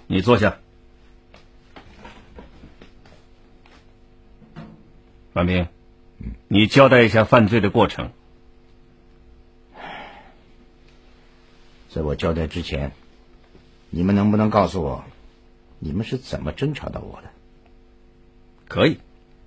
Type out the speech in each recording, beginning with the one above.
你坐下。阮平，你交代一下犯罪的过程。 在我交代之前，你们能不能告诉我，你们是怎么侦查到我的？ 可以。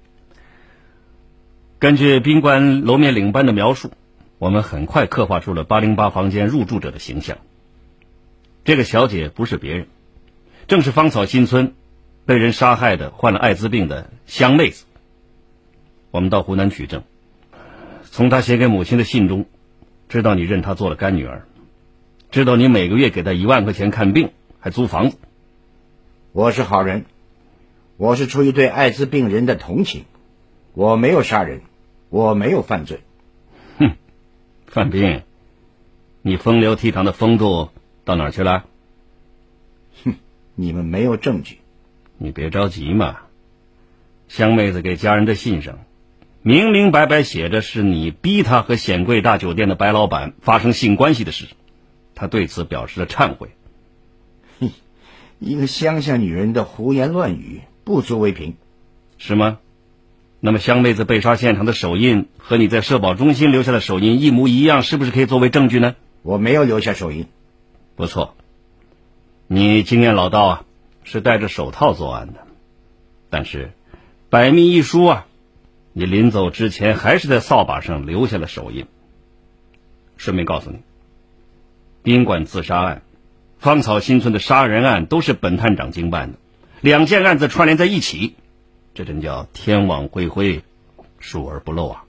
根据宾馆楼面领班的描述，我们很快刻画出了808房间入住者的形象。这个小姐不是别人，正是芳草新村被人杀害的患了艾滋病的香妹子。我们到湖南取证，从她写给母亲的信中，知道你认她做了干女儿，知道你每个月给她1万块钱看病，还租房子。 我是好人，我是出于对艾滋病人的同情，我没有杀人，我没有犯罪。 哼，范斌，你风流倜傥的风度到哪儿去了？ 哼，你们没有证据。 你别着急嘛，香妹子给家人的信上明明白白写着是你逼她和显贵大酒店的白老板发生性关系的事，她对此表示了忏悔。 一个乡下女人的胡言乱语不足为凭。 是吗？那么香妹子被杀现场的手印和你在社保中心留下的手印一模一样，是不是可以作为证据呢？ 我没有留下手印。 不错，你经验老道啊，是戴着手套作案的。但是百密一疏啊，你临走之前还是在扫把上留下了手印。顺便告诉你，宾馆自杀案、芳草新村的杀人案都是本探长经办的，2件案子串联在一起，这真叫天网恢恢，疏而不漏啊！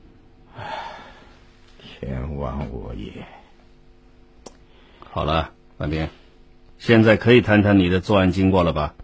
天网我也。 好了，范斌，现在可以谈谈你的作案经过了吧？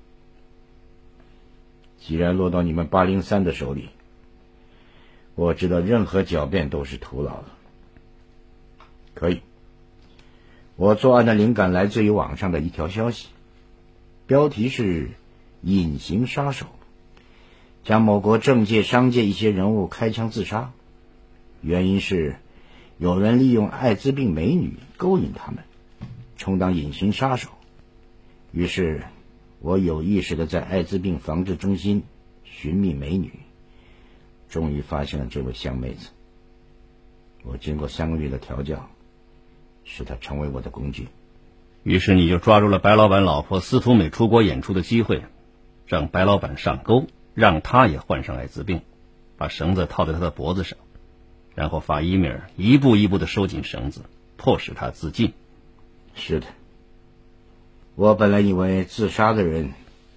既然落到你们803的手里，我知道任何狡辩都是徒劳的。可以，我作案的灵感来自于网上的一条消息，标题是隐形杀手，将某国政界商界一些人物开枪自杀，原因是有人利用艾滋病美女勾引他们，充当隐形杀手。于是我有意识地在艾滋病防治中心寻觅美女，终于发现了这位香妹子。我经过3个月的调教，使她成为我的工具。 于是你就抓住了白老板老婆司徒美出国演出的机会，让白老板上钩，让他也患上艾滋病，把绳子套在他的脖子上，然后发email一步一步地收紧绳子，迫使他自尽。 是的，我本来以为自杀的人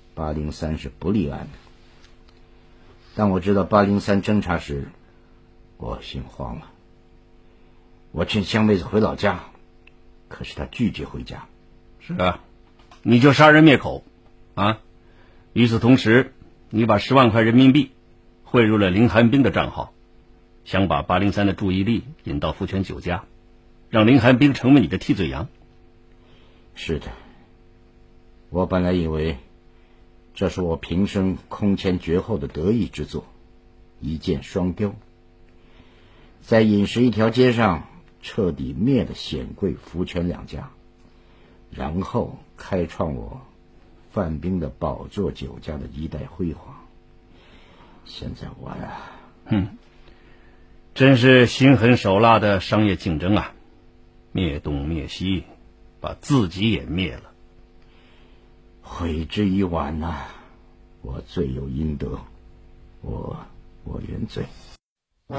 803是不立案的，当我知道803侦查时，我心慌了。我劝香妹子回老家，可是她拒绝回家。 是啊，你就杀人灭口啊！与此同时，你把10万块人民币汇入了林寒冰的账号，想把803的注意力引到福泉酒家，让林寒冰成为你的替罪羊。 是的，我本来以为这是我平生空前绝后的得意之作，一箭双雕，在饮食一条街上彻底灭了显贵福泉2家，然后开创我范冰的宝座酒家的一代辉煌。现在我呀， 真是心狠手辣的商业竞争啊！灭东灭西，把自己也灭了。 悔之已晚呐，我罪有应得，我原罪。